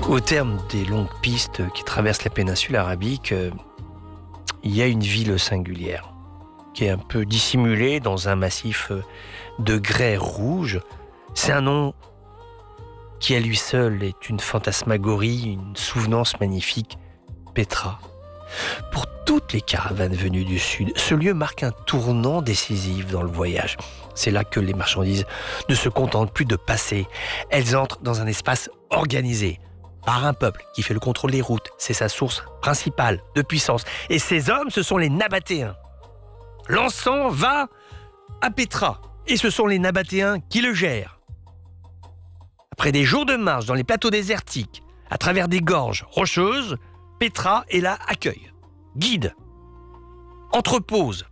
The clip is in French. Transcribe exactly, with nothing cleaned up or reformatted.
Au terme des longues pistes qui traversent la péninsule arabique, euh, il y a une ville singulière qui est un peu dissimulée dans un massif de grès rouge. C'est un nom qui à lui seul est une fantasmagorie, une souvenance magnifique, Petra. Pour toutes les caravanes venues du sud, ce lieu marque un tournant décisif dans le voyage. C'est là que les marchandises ne se contentent plus de passer. Elles entrent dans un espace organisé par un peuple qui fait le contrôle des routes. C'est sa source principale de puissance. Et ces hommes, ce sont les Nabatéens. L'encens va à Petra et ce sont les Nabatéens qui le gèrent. Après des jours de marche dans les plateaux désertiques, à travers des gorges rocheuses, Petra est là, accueille, guide, entrepose,